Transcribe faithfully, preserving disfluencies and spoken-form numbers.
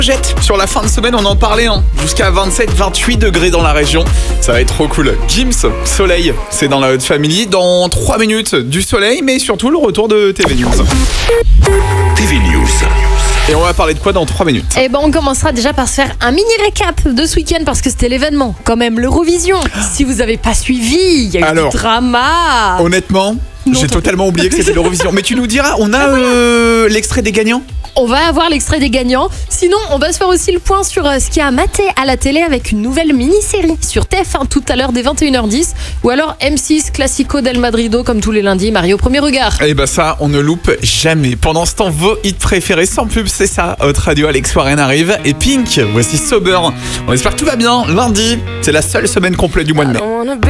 Jette sur la fin de semaine, on en parlait, hein. Jusqu'à vingt-sept vingt-huit degrés dans la région. Ça va être trop cool. Gims, soleil, c'est dans la Haute Family. Dans trois minutes, du soleil, mais surtout le retour de T V News. T V News. Et on va parler de quoi dans trois minutes? Eh ben, on commencera déjà par se faire un mini récap de ce week-end parce que c'était l'événement, quand même, l'Eurovision. Si vous avez pas suivi, il y a eu Alors, du drama. Honnêtement, Non, j'ai t'as- totalement oublié que c'était l'Eurovision. Mais tu nous diras, on a euh, l'extrait des gagnants? On va avoir l'extrait des gagnants. Sinon, on va se faire aussi le point sur euh, ce qu'il y a à mater à la télé avec une nouvelle mini-série sur T F un tout à l'heure dès vingt et une heures dix. Ou alors M six, Classico del Madrido, comme tous les lundis, Mario au premier regard. Eh ben ça, on ne loupe jamais. Pendant ce temps, vos hits préférés sans pub, c'est ça. Haute Radio, Alex Warren arrive. Et Pink, voici Sober. On espère que tout va bien. Lundi, c'est la seule semaine complète du mois de mai.